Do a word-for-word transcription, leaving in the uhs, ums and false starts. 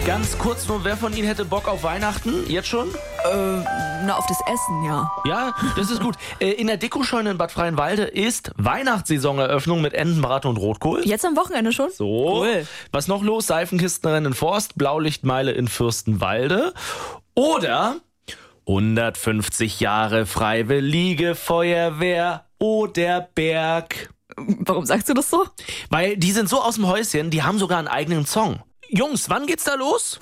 Ganz kurz nur, wer von Ihnen hätte Bock auf Weihnachten? Jetzt schon? Äh, na, auf das Essen, ja. Ja, das ist gut. Äh, In der Dekoscheune in Bad Freienwalde ist Weihnachtssaisoneröffnung mit Entenbraten und Rotkohl. Jetzt am Wochenende schon? So. Cool. Was noch los? Seifenkistenrennen in Forst, Blaulichtmeile in Fürstenwalde. Oder hundertfünfzig Jahre Freiwillige Feuerwehr Oderberg. Warum sagst du das so? Weil die sind so aus dem Häuschen, die haben sogar einen eigenen Song. Jungs, wann geht's da los?